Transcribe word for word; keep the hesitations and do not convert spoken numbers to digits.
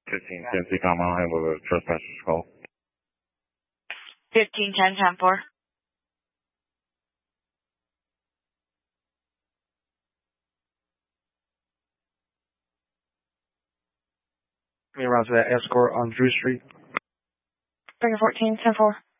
fifteen ten Seacom, I'll handle the trespasser's call. fifteen ten ten four. Around to that escort on Drew Street. Bring fourteen ten four.